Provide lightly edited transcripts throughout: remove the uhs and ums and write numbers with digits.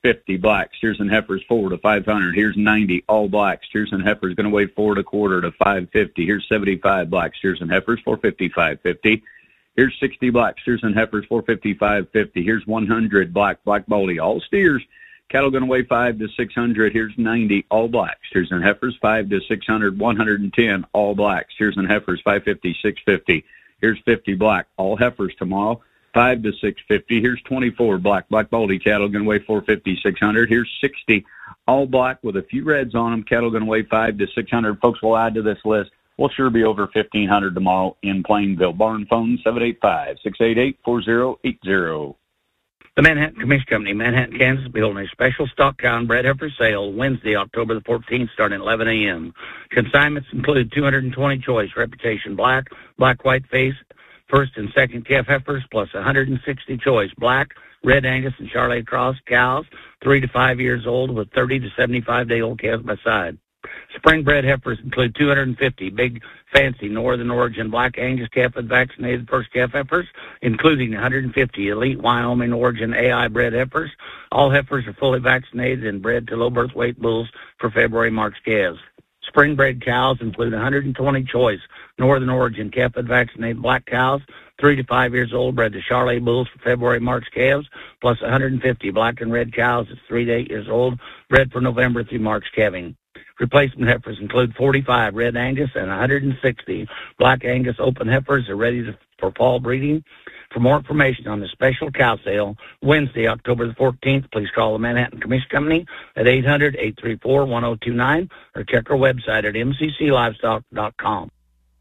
50 black steers and heifers 4 to 500. Here's 90 all black steers and heifers going to weigh 4 1/4 to 550. Here's 75 black steers and heifers 450, 550. Here's 60 black steers and heifers 450, 550. Here's 100 black baldy all steers. Cattle going to weigh 5 to 600. Here's 90 all black steers and heifers 5 to 600. 110 all black steers and heifers 550, 650. Here's 50 black all heifers tomorrow 5 to 650. Here's 24 black baldy cattle going to weigh 450, 600. Here's 60 all black with a few reds on them. Cattle going to weigh 5 to 600. Folks, will add to this list. We'll sure be over 1,500 tomorrow in Plainville. Barn phone 785-688-4080. The Manhattan Commission Company, Manhattan, Kansas, will be holding a special stock cow and bred heifer sale Wednesday, October the 14th, starting at 11 a.m. Consignments include 220 choice reputation black, white face, first and second calf heifers, plus 160 choice black, red Angus, and Charolais cross cows, 3 to 5 years old with 30 to 75-day-old calves by side. Spring bred heifers include 250 big, fancy Northern Origin black Angus calf and vaccinated first calf heifers, including 150 elite Wyoming Origin AI bred heifers. All heifers are fully vaccinated and bred to low birth weight bulls for February-March calves. Spring bred cows include 120 choice Northern Origin calf and vaccinated black cows, 3 to 5 years old, bred to Charolais bulls for February-March calves, plus 150 black and red cows that's 3 to 8 years old, bred for November through March calving. Replacement heifers include 45 red Angus and 160 black Angus open heifers are ready for fall breeding. For more information on the special cow sale, Wednesday, October the 14th, please call the Manhattan Commission Company at 800-834-1029 or check our website at mcclivestock.com.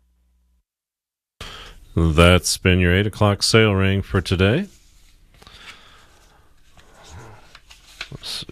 That's been your 8 o'clock sale ring for today. Let's see.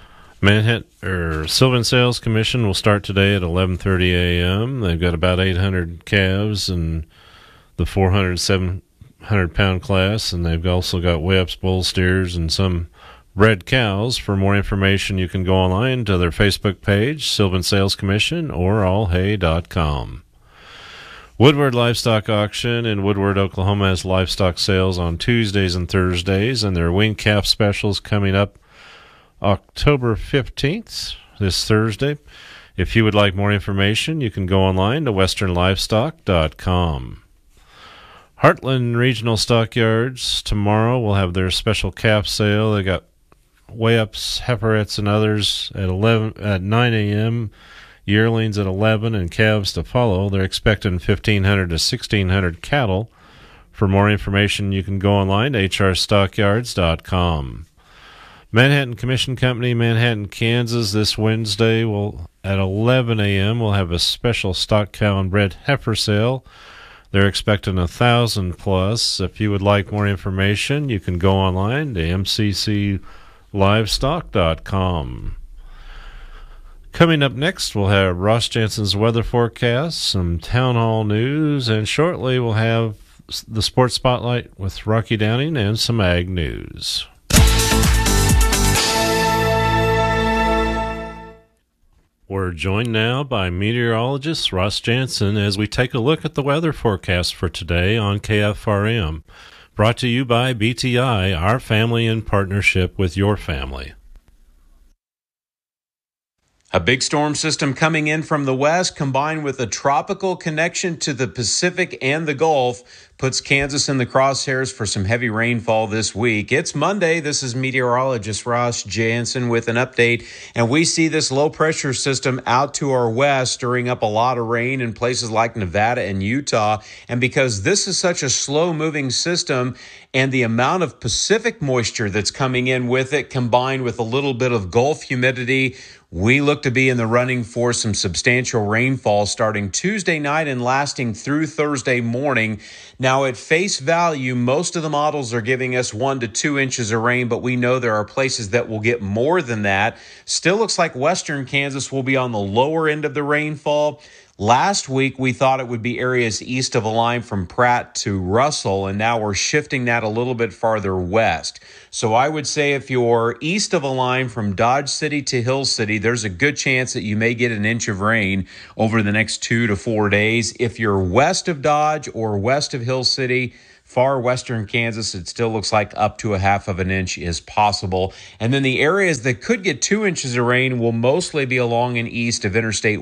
Sylvan Sales Commission will start today at 11:30 a.m. They've got about 800 calves in the 400, 700-pound class, and they've also got weigh-ups, bull steers, and some bred cows. For more information, you can go online to their Facebook page, Sylvan Sales Commission, or allhay.com. Woodward Livestock Auction in Woodward, Oklahoma has livestock sales on Tuesdays and Thursdays, and their wing calf specials coming up October 15th, this Thursday. If you would like more information, you can go online to westernlivestock.com. Heartland Regional Stockyards tomorrow will have their special calf sale. They got weigh-ups, heiferettes, and others at 9 a.m., yearlings at 11, and calves to follow. They're expecting 1,500 to 1,600 cattle. For more information, you can go online to hrstockyards.com. Manhattan Commission Company, Manhattan, Kansas, this Wednesday at 11 a.m. we'll have a special stock cow and bred heifer sale. They're expecting 1,000 plus. If you would like more information, you can go online to mcclivestock.com. Coming up next, we'll have Ross Jansen's weather forecast, some town hall news, and shortly we'll have the Sports Spotlight with Rocky Downing and some ag news. We're joined now by meteorologist Ross Jansen as we take a look at the weather forecast for today on KFRM. Brought to you by BTI, our family in partnership with your family. A big storm system coming in from the west, combined with a tropical connection to the Pacific and the Gulf, puts Kansas in the crosshairs for some heavy rainfall this week. It's Monday. This is meteorologist Ross Jansen with an update, and we see this low-pressure system out to our west stirring up a lot of rain in places like Nevada and Utah. And because this is such a slow-moving system and the amount of Pacific moisture that's coming in with it, combined with a little bit of Gulf humidity, we look to be in the running for some substantial rainfall starting Tuesday night and lasting through Thursday morning. Now, at face value, most of the models are giving us 1 to 2 inches of rain, but we know there are places that will get more than that. Still looks like western Kansas will be on the lower end of the rainfall. Last week, we thought it would be areas east of a line from Pratt to Russell, and now we're shifting that a little bit farther west. So I would say if you're east of a line from Dodge City to Hill City, there's a good chance that you may get an inch of rain over the next 2 to 4 days. If you're west of Dodge or west of Hill City, Far western Kansas, it still looks like up to a half of an inch is possible. And then the areas that could get 2 inches of rain will mostly be along and east of Interstate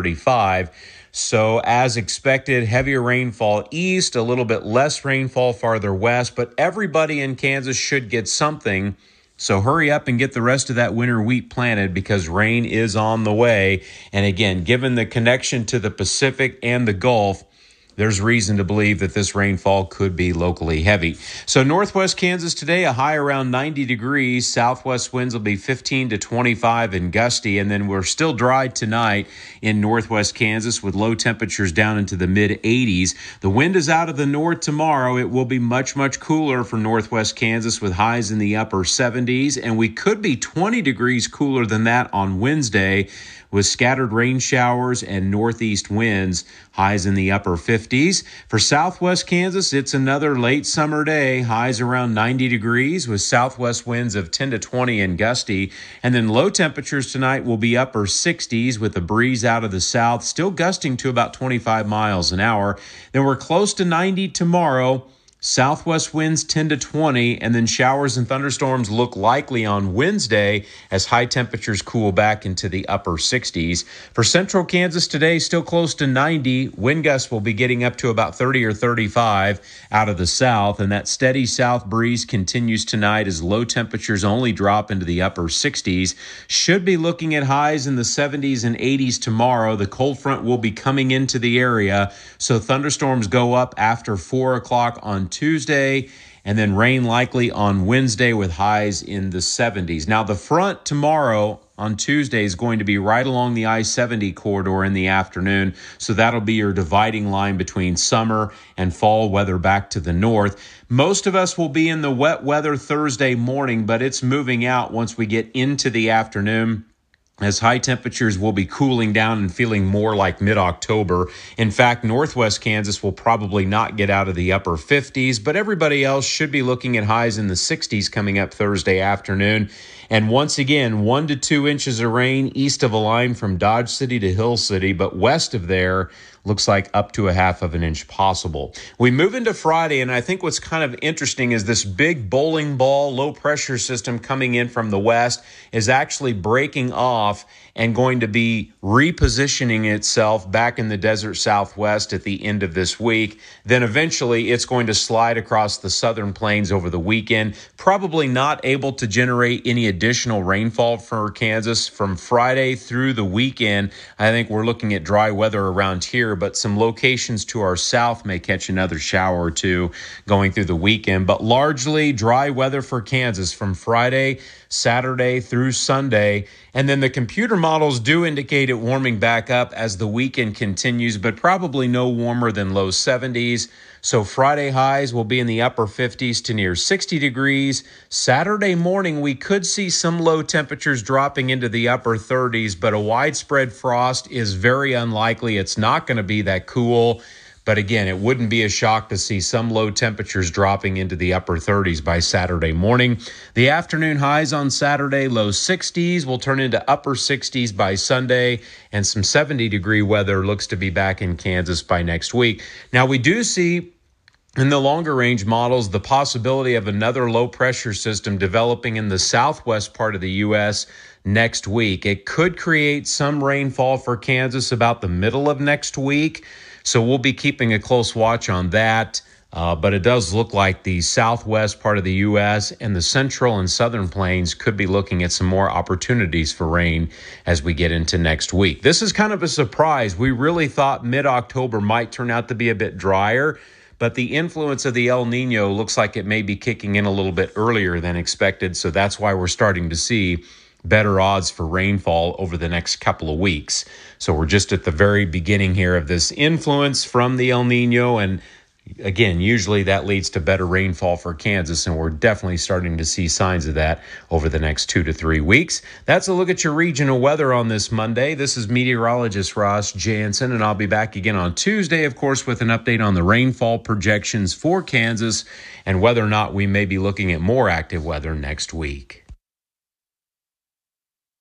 135. So as expected, heavier rainfall east, a little bit less rainfall farther west, but everybody in Kansas should get something. So hurry up and get the rest of that winter wheat planted because rain is on the way. And again, given the connection to the Pacific and the Gulf, there's reason to believe that this rainfall could be locally heavy. So northwest Kansas today, a high around 90 degrees. Southwest winds will be 15 to 25 and gusty. And then we're still dry tonight in northwest Kansas with low temperatures down into the mid-80s. The wind is out of the north tomorrow. It will be much, much cooler for northwest Kansas with highs in the upper 70s. And we could be 20 degrees cooler than that on Wednesday with scattered rain showers and northeast winds, highs in the upper 50s. For southwest Kansas, it's another late summer day, highs around 90 degrees with southwest winds of 10 to 20 and gusty. And then low temperatures tonight will be upper 60s with a breeze out of the south, still gusting to about 25 miles an hour. Then we're close to 90 tomorrow. Southwest winds 10 to 20, and then showers and thunderstorms look likely on Wednesday as high temperatures cool back into the upper 60s. For central Kansas today, still close to 90. Wind gusts will be getting up to about 30 or 35 out of the south, and that steady south breeze continues tonight as low temperatures only drop into the upper 60s. Should be looking at highs in the 70s and 80s tomorrow. The cold front will be coming into the area, so thunderstorms go up after 4 o'clock on Tuesday, and then rain likely on Wednesday with highs in the 70s. Now, the front tomorrow on Tuesday is going to be right along the I-70 corridor in the afternoon, so that'll be your dividing line between summer and fall weather back to the north. Most of us will be in the wet weather Thursday morning, but it's moving out once we get into the afternoon, as high temperatures will be cooling down and feeling more like mid-October. In fact, northwest Kansas will probably not get out of the upper 50s, but everybody else should be looking at highs in the 60s coming up Thursday afternoon. And once again, 1 to 2 inches of rain east of a line from Dodge City to Hill City, but west of there, looks like up to a half of an inch possible. We move into Friday, and I think what's kind of interesting is this big bowling ball low pressure system coming in from the west is actually breaking off and going to be repositioning itself back in the desert southwest at the end of this week. Then eventually it's going to slide across the southern plains over the weekend, probably not able to generate any additional rainfall for Kansas from Friday through the weekend. I think we're looking at dry weather around here, but some locations to our south may catch another shower or two going through the weekend. But largely dry weather for Kansas from Friday, Saturday through Sunday. And then the computer models do indicate it warming back up as the weekend continues, but probably no warmer than low 70s. So Friday highs will be in the upper 50s to near 60 degrees. Saturday morning, we could see some low temperatures dropping into the upper 30s, but a widespread frost is very unlikely. It's not going to be that cool. But again, it wouldn't be a shock to see some low temperatures dropping into the upper 30s by Saturday morning. The afternoon highs on Saturday, low 60s, will turn into upper 60s by Sunday, and some 70-degree weather looks to be back in Kansas by next week. Now, we do see in the longer range models the possibility of another low pressure system developing in the southwest part of the U.S. next week. It could create some rainfall for Kansas about the middle of next week. So we'll be keeping a close watch on that, but it does look like the southwest part of the U.S. and the central and southern plains could be looking at some more opportunities for rain as we get into next week. This is kind of a surprise. We really thought mid-October might turn out to be a bit drier, but the influence of the El Nino looks like it may be kicking in a little bit earlier than expected, so that's why we're starting to see better odds for rainfall over the next couple of weeks. So we're just at the very beginning here of this influence from the El Nino, and again, usually that leads to better rainfall for Kansas, and we're definitely starting to see signs of that over the next 2 to 3 weeks. That's a look at your regional weather on this Monday. This is meteorologist Ross Jansen, and I'll be back again on Tuesday, of course, with an update on the rainfall projections for Kansas and whether or not we may be looking at more active weather next week.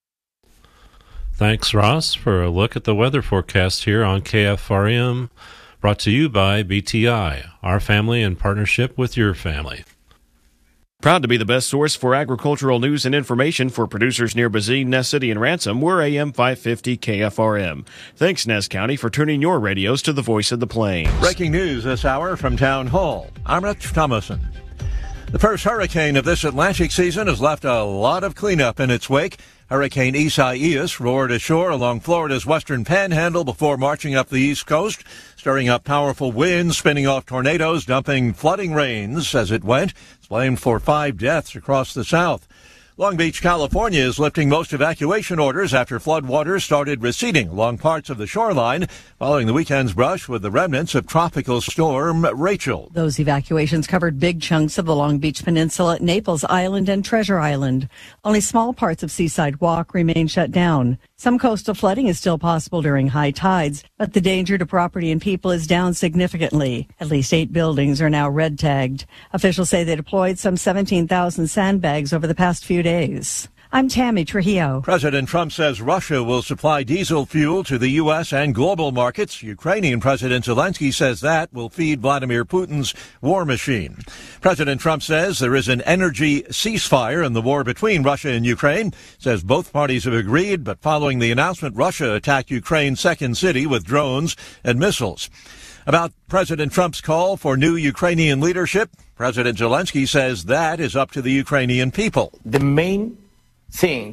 Thanks, Ross, for a look at the weather forecast here on KFRM Brought to you by BTI, our family in partnership with your family. Proud to be the best source for agricultural news and information for producers near Bazine, Ness City, and Ransom. We're AM 550 KFRM. Thanks, Ness County, for tuning your radios to the voice of the plains. Breaking news this hour from Town Hall. I'm Rich Thomason. The first hurricane of this Atlantic season has left a lot of cleanup in its wake. Hurricane Isaias roared ashore along Florida's western panhandle before marching up the east coast, stirring up powerful winds, spinning off tornadoes, dumping flooding rains as it went. It's blamed for 5 deaths across the south. Long Beach, California is lifting most evacuation orders after floodwaters started receding along parts of the shoreline following the weekend's brush with the remnants of Tropical Storm Rachel. Those evacuations covered big chunks of the Long Beach Peninsula, Naples Island, and Treasure Island. Only small parts of Seaside Walk remain shut down. Some coastal flooding is still possible during high tides, but the danger to property and people is down significantly. At least 8 buildings are now red tagged. Officials say they deployed some 17,000 sandbags over the past few days. I'm Tammy Trujillo. President Trump says Russia will supply diesel fuel to the U.S. and global markets. Ukrainian President Zelensky says that will feed Vladimir Putin's war machine. President Trump says there is an energy ceasefire in the war between Russia and Ukraine. Says both parties have agreed, but following the announcement, Russia attacked Ukraine's second city with drones and missiles. About President Trump's call for new Ukrainian leadership, President Zelensky says that is up to the Ukrainian people. The main thing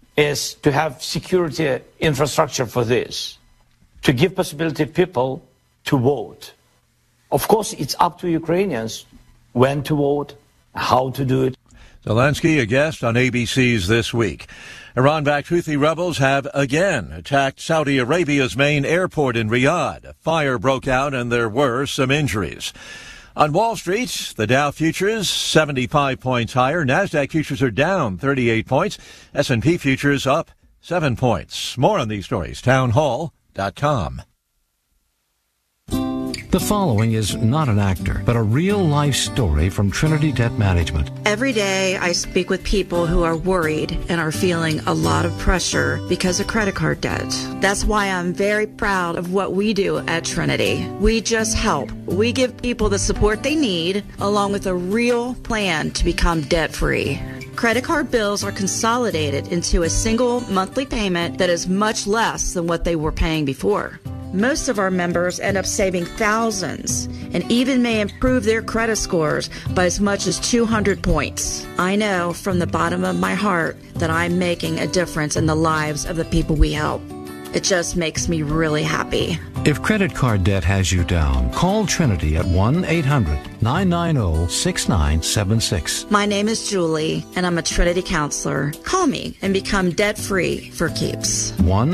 is to have security infrastructure for this, to give possibility people to vote. Of course, it's up to Ukrainians when to vote, how to do it. Zelensky, a guest on ABC's This Week. Iran-backed Houthi rebels have again attacked Saudi Arabia's main airport in Riyadh. A fire broke out and there were some injuries. On Wall Street, the Dow futures 75 points higher. NASDAQ futures are down 38 points. S&P futures up 7 points. More on these stories, townhall.com. The following is not an actor, but a real-life story from Trinity Debt Management. Every day I speak with people who are worried and are feeling a lot of pressure because of credit card debt. That's why I'm very proud of what we do at Trinity. We just help. We give people the support they need, along with a real plan to become debt-free. Credit card bills are consolidated into a single monthly payment that is much less than what they were paying before. Most of our members end up saving thousands and even may improve their credit scores by as much as 200 points. I know from the bottom of my heart that I'm making a difference in the lives of the people we help. It just makes me really happy. If credit card debt has you down, call Trinity at 1-800-990-6976. My name is Julie, and I'm a Trinity counselor. Call me and become debt-free for keeps.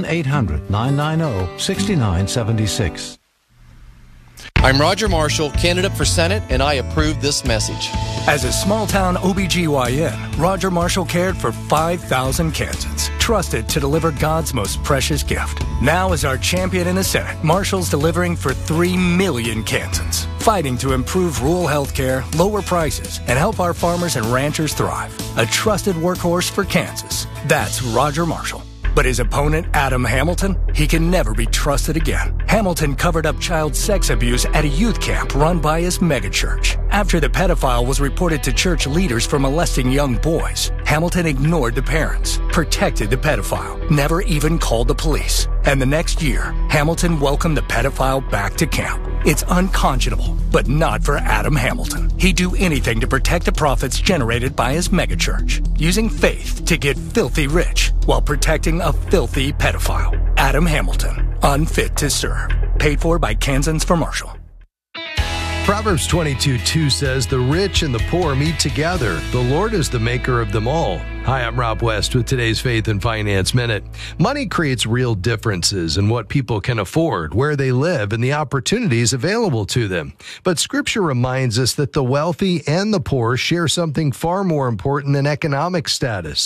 1-800-990-6976. I'm Roger Marshall, candidate for Senate, and I approve this message. As a small-town OBGYN, Roger Marshall cared for 5,000 Kansans, trusted to deliver God's most precious gift. Now as our champion in the Senate, Marshall's delivering for 3 million Kansans, fighting to improve rural health care, lower prices, and help our farmers and ranchers thrive. A trusted workhorse for Kansas. That's Roger Marshall. But his opponent, Adam Hamilton, he can never be trusted again. Hamilton covered up child sex abuse at a youth camp run by his megachurch. After the pedophile was reported to church leaders for molesting young boys, Hamilton ignored the parents, protected the pedophile, never even called the police. And the next year, Hamilton welcomed the pedophile back to camp. It's unconscionable, but not for Adam Hamilton. He'd do anything to protect the profits generated by his megachurch, using faith to get filthy rich while protecting a filthy pedophile. Adam Hamilton, unfit to serve. Paid for by Kansans for Marshall. Proverbs 22:2 says, "The rich and the poor meet together. The Lord is the maker of them all." Hi, I'm Rob West with today's Faith and Finance Minute. Money creates real differences in what people can afford, where they live, and the opportunities available to them. But Scripture reminds us that the wealthy and the poor share something far more important than economic status.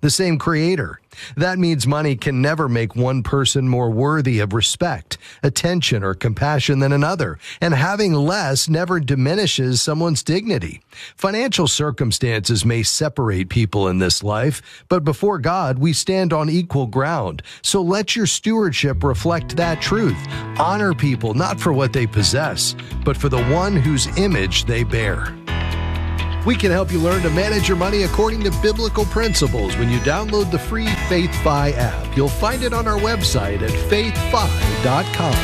the same Creator. That means money can never make one person more worthy of respect, attention, or compassion than another, and having less never diminishes someone's dignity. Financial circumstances may separate people in this life, but before God, we stand on equal ground. So let your stewardship reflect that truth. Honor people not for what they possess, but for the one whose image they bear. We can help you learn to manage your money according to biblical principles when you download the free FaithFi app. You'll find it on our website at faithfi.com.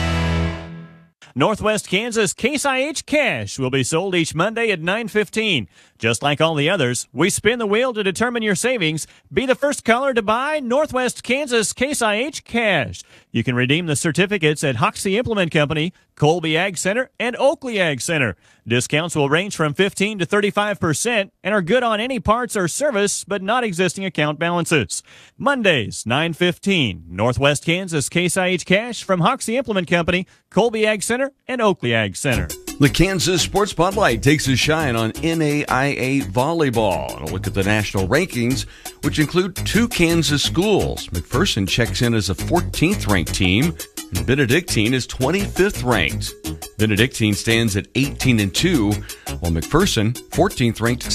Northwest Kansas Case IH Cash will be sold each Monday at 9:15. Just like all the others, we spin the wheel to determine your savings. Be the first caller to buy Northwest Kansas Case IH Cash. You can redeem the certificates at Hoxie Implement Company, Colby Ag Center, and Oakley Ag Center. Discounts will range from 15 to 35% and are good on any parts or service, but not existing account balances. Mondays, 9:15, Northwest Kansas Case IH Cash from Hoxie Implement Company, Colby Ag Center, and Oakley Ag Center. The Kansas Sports Spotlight takes a shine on NAIA volleyball. And a look at the national rankings, which include 2 Kansas schools. McPherson checks in as a 14th ranked team, and Benedictine is 25th ranked. Benedictine stands at 18-2, while McPherson 14th ranked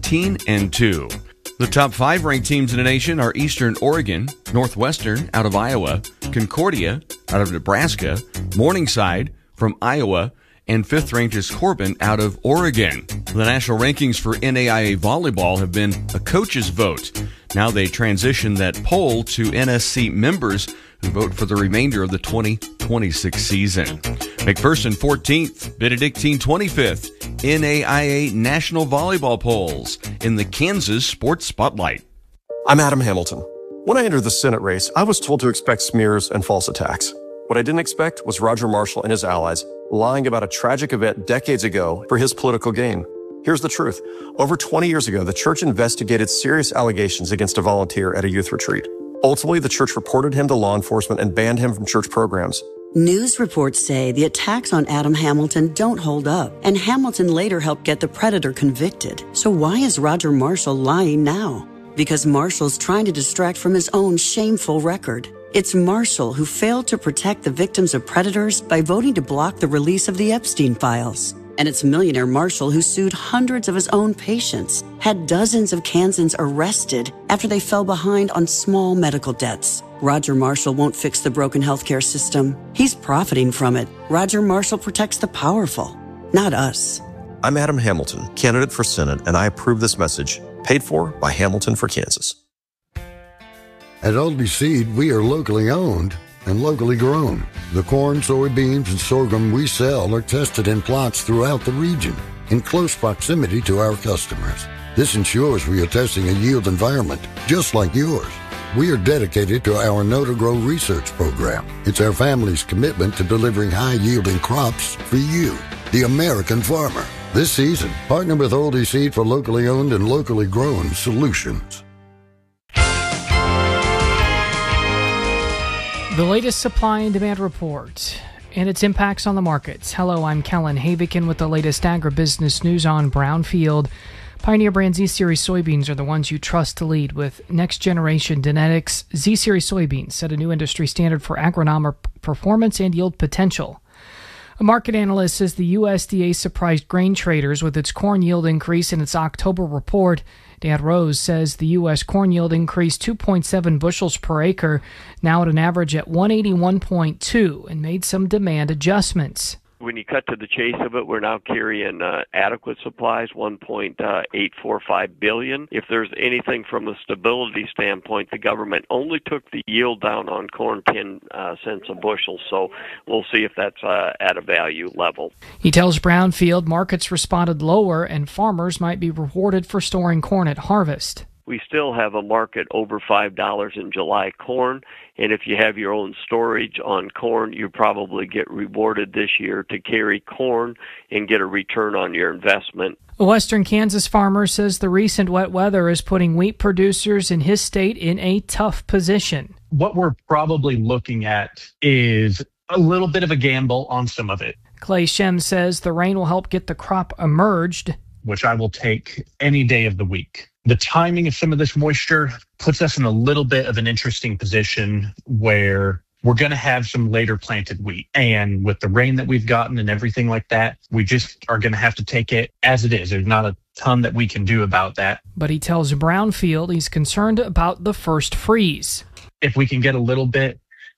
17-2. The top 5 ranked teams in the nation are Eastern Oregon, Northwestern out of Iowa, Concordia out of Nebraska, Morningside from Iowa, and 5th ranked is Corbin out of Oregon. The national rankings for NAIA volleyball have been a coach's vote. Now they transition that poll to NSC members who vote for the remainder of the 2026 season. McPherson 14th, Benedictine 25th, NAIA National Volleyball Polls in the Kansas Sports Spotlight. I'm Adam Hamilton. When I entered the Senate race, I was told to expect smears and false attacks. What I didn't expect was Roger Marshall and his allies lying about a tragic event decades ago for his political gain. Here's the truth. Over 20 years ago, the church investigated serious allegations against a volunteer at a youth retreat. Ultimately, the church reported him to law enforcement and banned him from church programs. News reports say the attacks on Adam Hamilton don't hold up, and Hamilton later helped get the predator convicted. So why is Roger Marshall lying now? Because Marshall's trying to distract from his own shameful record. It's Marshall who failed to protect the victims of predators by voting to block the release of the Epstein files. And it's millionaire Marshall who sued hundreds of his own patients, had dozens of Kansans arrested after they fell behind on small medical debts. Roger Marshall won't fix the broken healthcare system. He's profiting from it. Roger Marshall protects the powerful, not us. I'm Adam Hamilton, candidate for Senate, and I approve this message, paid for by Hamilton for Kansas. At Oldie Seed, we are locally owned and locally grown. The corn, soybeans, and sorghum we sell are tested in plots throughout the region in close proximity to our customers. This ensures we are testing a yield environment just like yours. We are dedicated to our Know to Grow research program. It's our family's commitment to delivering high-yielding crops for you, the American farmer. This season, partner with Oldie Seed for locally owned and locally grown solutions. The latest supply and demand report and its impacts on the markets. Hello, I'm Kellen Havikin with the latest agribusiness news on Brownfield. Pioneer brand Z-Series soybeans are the ones you trust to lead with next-generation genetics. Z-Series soybeans set a new industry standard for agronomic performance and yield potential. A market analyst says the USDA surprised grain traders with its corn yield increase in its October report. Dan Rose says the U.S. corn yield increased 2.7 bushels per acre, now at an average at 181.2, and made some demand adjustments. When you cut to the chase of it, we're now carrying adequate supplies, 1.845 billion. If there's anything from a stability standpoint, the government only took the yield down on corn 10 cents a bushel, so we'll see if that's at a value level. He tells Brownfield markets responded lower and farmers might be rewarded for storing corn at harvest. We still have a market over $5 in July corn, and if you have your own storage on corn, you probably get rewarded this year to carry corn and get a return on your investment. A Western Kansas farmer says the recent wet weather is putting wheat producers in his state in a tough position. What we're probably looking at is a little bit of a gamble on some of it. Clay Shem says the rain will help get the crop emerged, which I will take any day of the week. The timing of some of this moisture puts us in a little bit of an interesting position where we're going to have some later planted wheat. And with the rain that we've gotten and everything like that, we just are going to have to take it as it is. There's not a ton that we can do about that. But he tells Brownfield he's concerned about the first freeze. If we can get a little bit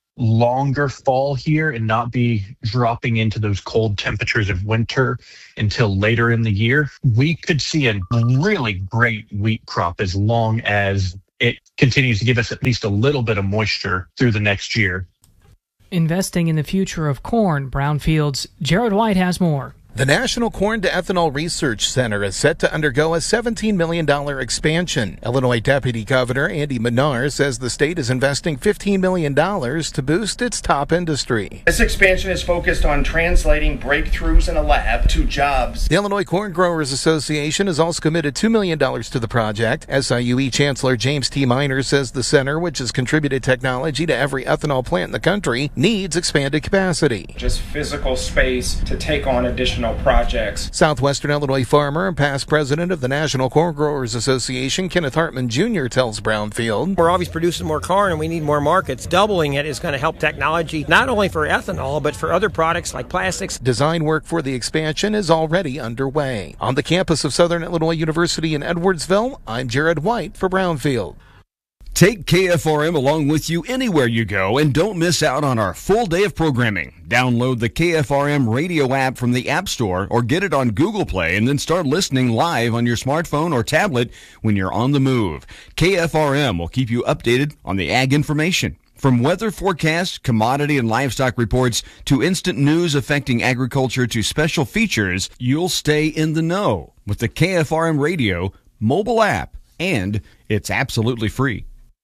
longer fall here and not be dropping into those cold temperatures of winter until later in the year, we could see a really great wheat crop as long as it continues to give us at least a little bit of moisture through the next year. Investing in the future of corn, Brownfield's Jared White has more. The National Corn to Ethanol Research Center is set to undergo a $17 million expansion. Illinois Deputy Governor Andy Menard says the state is investing $15 million to boost its top industry. This expansion is focused on translating breakthroughs in a lab to jobs. The Illinois Corn Growers Association has also committed $2 million to the project. SIUE Chancellor James T. Miner says the center, which has contributed technology to every ethanol plant in the country, needs expanded capacity. Just physical space to take on additional projects. Southwestern Illinois farmer and past president of the National Corn Growers Association, Kenneth Hartman Jr., tells Brownfield, we're always producing more corn and we need more markets. Doubling it is going to help technology, not only for ethanol, but for other products like plastics. Design work for the expansion is already underway. On the campus of Southern Illinois University in Edwardsville, I'm Jared White for Brownfield. Take KFRM along with you anywhere you go and don't miss out on our full day of programming. Download the KFRM radio app from the App Store or get it on Google Play and then start listening live on your smartphone or tablet when you're on the move. KFRM will keep you updated on the ag information. From weather forecasts, commodity and livestock reports, to instant news affecting agriculture to special features, you'll stay in the know with the KFRM radio mobile app, and it's absolutely free.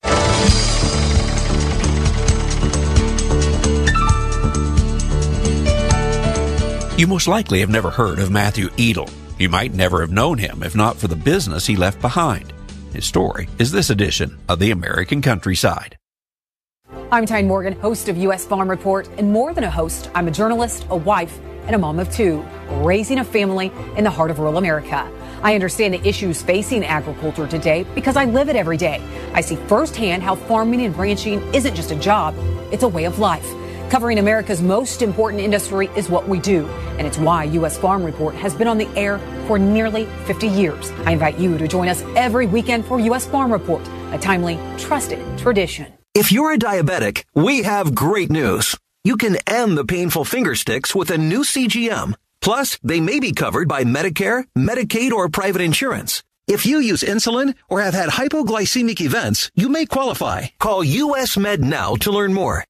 You most likely have never heard of Matthew Edel. You might never have known him if not for the business he left behind. His story is this edition of The American Countryside. I'm Tyne Morgan, host of U.S. Farm Report, and more than a host, I'm a journalist, a wife, and a mom of two, raising a family in the heart of rural America. I understand the issues facing agriculture today because I live it every day. I see firsthand how farming and ranching isn't just a job, it's a way of life. Covering America's most important industry is what we do, and it's why U.S. Farm Report has been on the air for nearly 50 years. I invite you to join us every weekend for U.S. Farm Report, a timely, trusted tradition. If you're a diabetic, we have great news. You can end the painful finger sticks with a new CGM. Plus, they may be covered by Medicare, Medicaid, or private insurance. If you use insulin or have had hypoglycemic events, you may qualify. Call US Med now to learn more.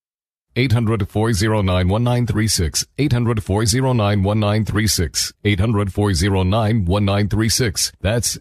800-409-1936. 800-409-1936. 800-409-1936. That's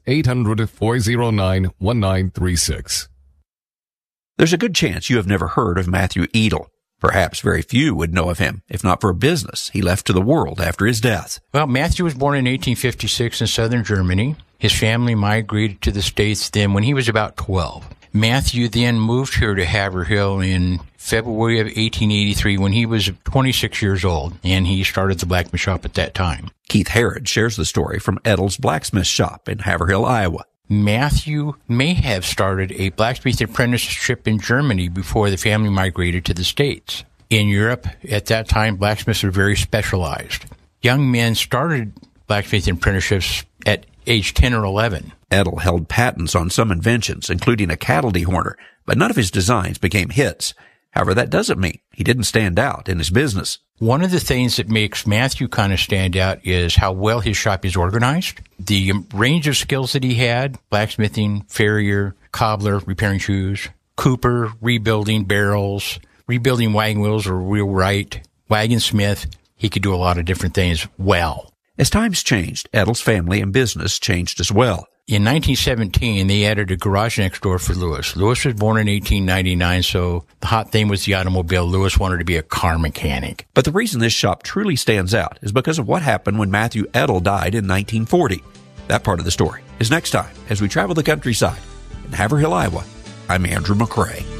800-409-1936. There's a good chance you have never heard of Matthew Edel. Perhaps very few would know of him, if not for a business he left to the world after his death. Well, Matthew was born in 1856 in southern Germany. His family migrated to the States then when he was about 12. Matthew then moved here to Haverhill in February of 1883 when he was 26 years old, and he started the blacksmith shop at that time. Keith Harrod shares the story from Edel's Blacksmith Shop in Haverhill, Iowa. Matthew may have started a blacksmith apprenticeship in Germany before the family migrated to the States. In Europe, at that time, blacksmiths were very specialized. Young men started blacksmith apprenticeships at age 10 or 11. Edel held patents on some inventions, including a cattle dehorner, but none of his designs became hits. However, that doesn't mean he didn't stand out in his business. One of the things that makes Matthew kind of stand out is how well his shop is organized. The range of skills that he had, blacksmithing, farrier, cobbler, repairing shoes, cooper, rebuilding barrels, rebuilding wagon wheels or wheelwright, wagon smith. He could do a lot of different things well. As times changed, Edel's family and business changed as well. In 1917, they added a garage next door for Lewis. Lewis was born in 1899, so the hot thing was the automobile. Lewis wanted to be a car mechanic. But the reason this shop truly stands out is because of what happened when Matthew Edel died in 1940. That part of the story is next time as we travel the countryside. In Haverhill, Iowa, I'm Andrew McCrae.